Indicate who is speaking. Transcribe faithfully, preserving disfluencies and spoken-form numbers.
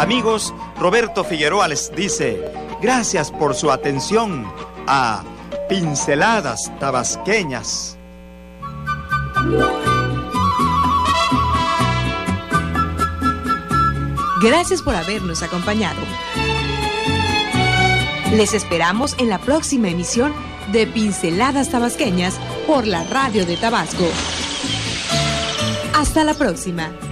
Speaker 1: Amigos, Roberto Figueroa les dice gracias por su atención a Pinceladas Tabasqueñas.
Speaker 2: Gracias por habernos acompañado. Les esperamos en la próxima emisión de Pinceladas Tabasqueñas por la Radio de Tabasco. Hasta la próxima.